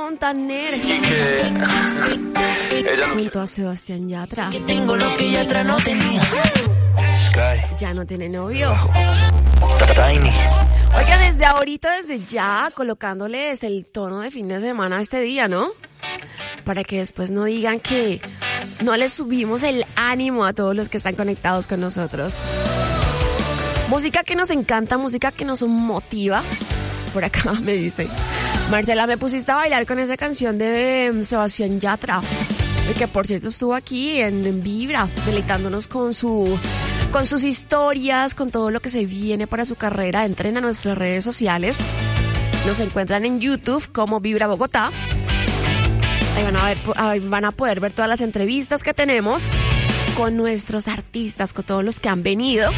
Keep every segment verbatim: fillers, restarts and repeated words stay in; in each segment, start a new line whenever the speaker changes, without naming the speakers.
Montaner.
Y que ella no...
Junto a Sebastián Yatra.
Que tengo lo que Yatra no tenía. Sky.
Ya no tiene novio.
Tiny.
Oiga, desde ahorita, desde ya, colocándoles el tono de fin de semana a este día, ¿no? Para que después no digan que no les subimos el ánimo a todos los que están conectados con nosotros. Música que nos encanta, música que nos motiva. Por acá me dice: Marcela, me pusiste a bailar con esa canción de um, Sebastián Yatra, que por cierto estuvo aquí en, en Vibra, deleitándonos con su... con sus historias, con todo lo que se viene para su carrera. Entren a nuestras redes sociales. Nos encuentran en YouTube como Vibra Bogotá. Ahí van a ver, ahí van a poder ver todas las entrevistas que tenemos con nuestros artistas, con todos los que han venido.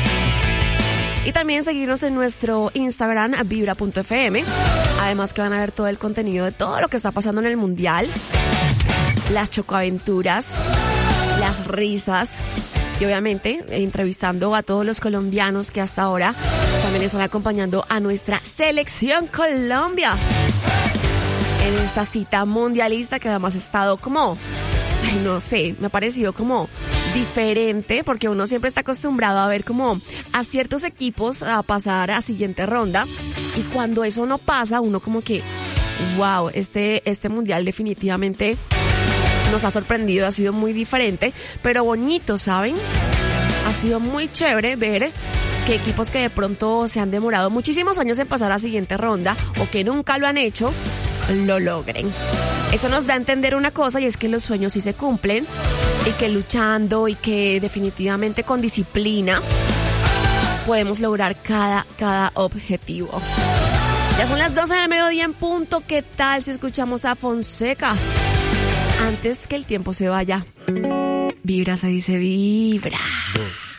Y también seguirnos en nuestro Instagram, vibra punto efe eme. Además que van a ver todo el contenido de todo lo que está pasando en el Mundial. Las chocoaventuras, las risas. Y obviamente entrevistando a todos los colombianos que hasta ahora también están acompañando a nuestra selección Colombia en esta cita mundialista, que además ha estado como, ay, no sé, me ha parecido como diferente, porque uno siempre está acostumbrado a ver como a ciertos equipos a pasar a siguiente ronda, y cuando eso no pasa, uno como que, wow, este, este mundial definitivamente nos ha sorprendido, ha sido muy diferente, pero bonito, ¿saben? Ha sido muy chévere ver que equipos que de pronto se han demorado muchísimos años en pasar a siguiente ronda o que nunca lo han hecho, lo logren. Eso nos da a entender una cosa, y es que los sueños sí se cumplen, y que luchando y que definitivamente con disciplina podemos lograr cada, cada objetivo. Ya son las doce del mediodía en punto. ¿Qué tal si escuchamos a Fonseca? Antes que el tiempo se vaya. Vibra se dice vibra.